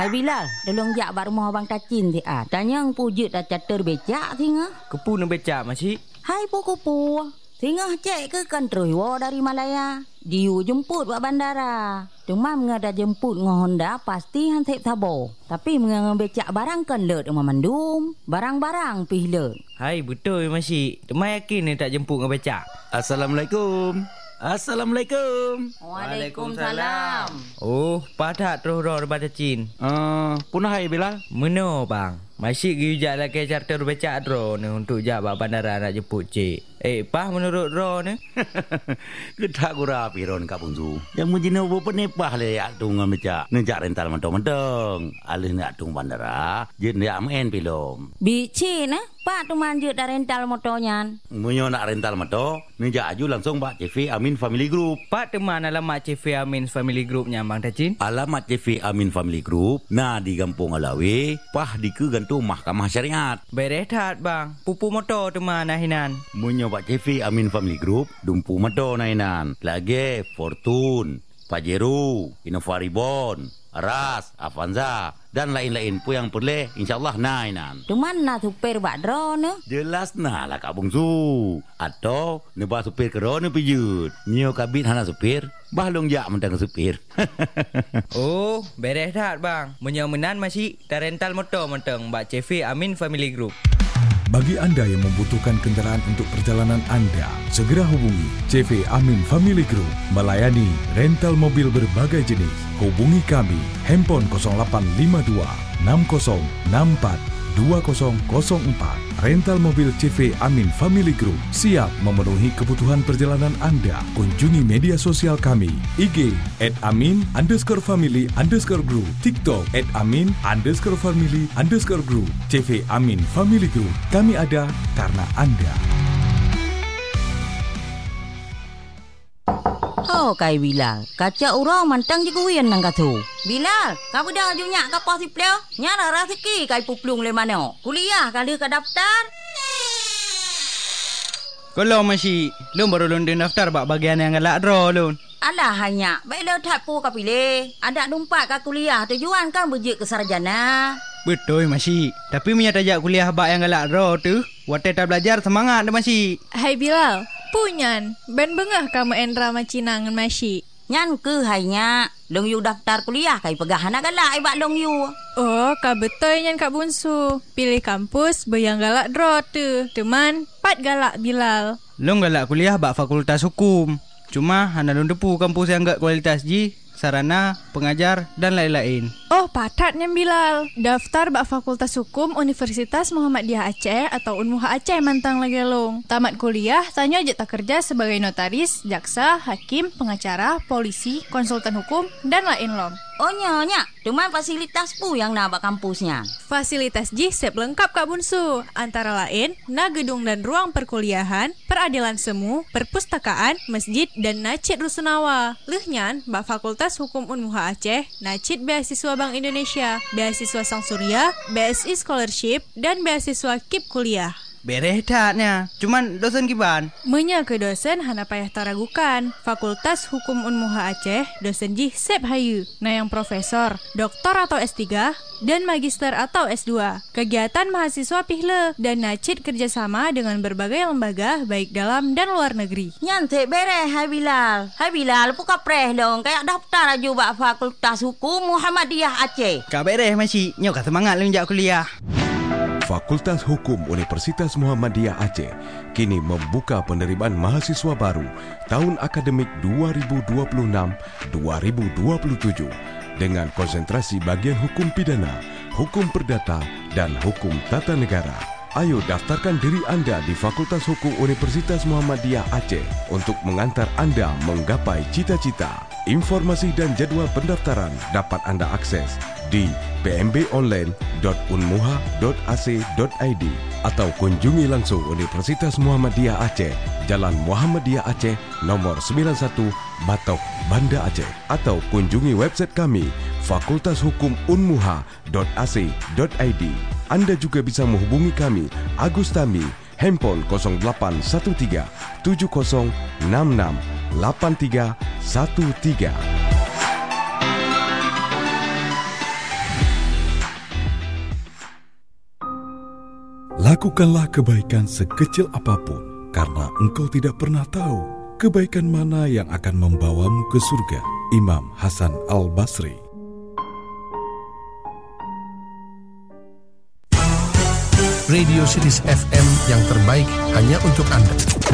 Hai Bilal, tolong jak bak rumah abang Tacin ti ah. Tanya pujut dah catur becak tinga. Kepu nak becak masih? Hai puku. Tinga cek ke kan terus wa dari Malaya. Diu jemput buat bandara. Cuma menga dah jemput dengan Honda pasti hansip sabo. Tapi menga becak barang kan let rumah mandum. Barang-barang pih let. Hai betul masih. Temai yakin ni tak jemput dengan becak. Assalamualaikum. Waalaikumsalam. Oh, padat terus roh daripada Cin. Punah hai Bilal? Meno bang. Masih gijak lagi charter becak ro ni untuk jak bak bandara nak jemput cik. Pah menurut ro ni? Kedak gura piron Kak Bungsu. Yang menjina apa nepah le yak tung becak. Nejak rental mentong-mentong. Alih nak tung bandara, je nak main pilom. Bici nah, Pak tu manjut dah rental motornya. Munyo nak rental motor, nejak aju langsung Pak CV Amin Family Group. Pak teman alamat CV Amin Family Groupnya Bang Tacin. Alamat CV Amin Family Group, nah di Kampung Alawi, pah di ke gantung Mahkamah Syariat. Berehat bang, pupu motor teman nahinan. Munyo Pak CV Amin Family Group, dumpu motor nahinan. Lagi Fortune, Pajero, Innova Reborn, Aras, Avanza dan lain-lain pun yang boleh insyaallah nainan. Tu mana supir bak drone ne? Jelas nah lah Kak Bungsu. Atau nebah supir kerana pijut. Nyo kabit hana supir, bahlong jak mentang supir. Oh, berehat bang. Menyomenan masih dah rental motor mentang Mbak CV Amin Family Group. Bagi anda yang membutuhkan kendaraan untuk perjalanan anda, segera hubungi CV Amin Family Group melayani rental mobil berbagai jenis. Hubungi kami, handphone 0852 6064 2004. Rental mobil CV Amin Family Group siap memenuhi kebutuhan perjalanan anda. Kunjungi media sosial kami, IG @amin_family_group, TikTok @amin_family_group. CV Amin Family Group, kami ada karena anda. Oh, kai Bilal. Kaca urang mantang je kuian nang katu. Bilal, kau dah junyak kapal si pleo? Nyara rezeki kai puplung le mana? Kuliah kali ke daftar? Kalau masih, lu baru london daftar bak bagian yang galak draw lu. Alah hanya, baik le tak pu ka pilih. Ada numpak ka kuliah tujuan kan berjek ke sarjana. Betul masih. Tapi punya tajak kuliah bak yang galak draw tu, watai tak belajar semangat dah masih. Hai Bilal, punyan. Ben bengah kamu Endra macinangan masih. Nyan ke hanya long yu daftar kuliah kai pegah anak galak ai bak long yu. Oh, ka betul nyan Kak Bunsu. Pilih kampus bayang galak draw tu. Teman, pat galak Bilal. Long galak kuliah bak fakultas hukum. Cuma hana long depu kampus yang gak kualitas ji, sarana, pengajar dan lain-lain. Oh, patatnya Bilal. Daftar bak Fakultas Hukum Universitas Muhammadiyah Aceh atau Unmuha Aceh mantang lagi long. Tamat kuliah, tanya aja tak kerja sebagai notaris, jaksa, hakim, pengacara, polisi, konsultan hukum dan lain lom. Oh nyonya, cuma fasilitas pu yang nak bak kampusnya. Fasilitas sep lengkap Kak Bunsu. Antara lain, gedung dan ruang perkuliahan, peradilan semu, perpustakaan, masjid dan nacit rusunawa. Lehnyan, bak Fakultas Hukum Unmuha Aceh, nacit beasiswa Bank Indonesia, beasiswa Sang Surya, BSI Scholarship dan beasiswa KIP kuliah. Berehatnya. Cuman dosen kiban. Menya ke dosen hana payah taragukan. Fakultas Hukum Unmuha Aceh, dosen ji sep hayu. Nah yang profesor, doktor atau S3 dan magister atau S2. Kegiatan mahasiswa pihle dan nacit kerjasama dengan berbagai lembaga baik dalam dan luar negeri. Nyantik bereh hai Bilal. Hai Bilal buka preh dong kayak daftar aja bak Fakultas Hukum Muhammadiyah Aceh. Kak bereh masih. Nyok semangat lu jak kuliah. Fakultas Hukum Universitas Muhammadiyah Aceh kini membuka penerimaan mahasiswa baru tahun akademik 2026-2027 dengan konsentrasi bagian hukum pidana, hukum perdata, dan hukum tata negara. Ayo daftarkan diri anda di Fakultas Hukum Universitas Muhammadiyah Aceh untuk mengantar anda menggapai cita-cita. Informasi dan jadual pendaftaran dapat anda akses di pmbonline.unmuha.ac.id atau kunjungi langsung Universitas Muhammadiyah Aceh, Jalan Muhammadiyah Aceh, nomor 91, Batok, Banda Aceh, atau kunjungi website kami fakultashukumunmuha.ac.id. Anda juga bisa menghubungi kami, Agus Tami, handphone 0813 7066 8313. Lakukanlah kebaikan sekecil apapun, karena engkau tidak pernah tahu kebaikan mana yang akan membawamu ke surga. Imam Hasan Al-Basri. Radio Series FM yang terbaik hanya untuk Anda.